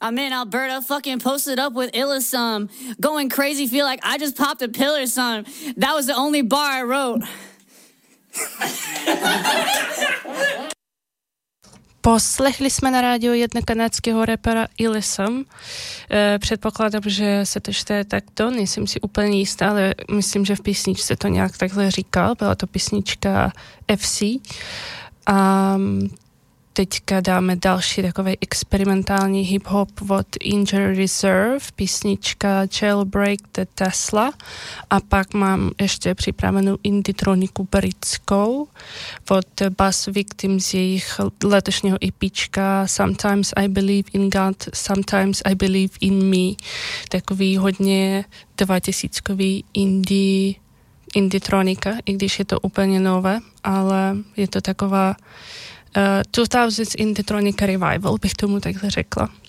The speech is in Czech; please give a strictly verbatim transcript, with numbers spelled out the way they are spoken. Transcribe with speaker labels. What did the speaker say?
Speaker 1: I'm in Alberta, fucking posted up with Illisum, going crazy, feel like I just popped a pill or something. That was the only bar I wrote.
Speaker 2: Poslechli jsme na rádiu jedna kanadského rapera Illisum. E, předpokládám, že se to čte takto, nejsem si úplně jistá, ale myslím, že v písničce to nějak takhle říkal. Byla to písnička F C. A teďka dáme další takový experimentální hip-hop od Injury Reserve, písnička Jailbreak the Tesla, a pak mám ještě připravenou inditroniku britskou od Bass Victims, jejich letošního EPčka Sometimes I Believe in God, Sometimes I Believe in Me, takový hodně dvoutisíckový indie, inditronika, i když je to úplně nové, ale je to taková Uh, two thousands Inditronica Revival, bych tomu takhle řekla.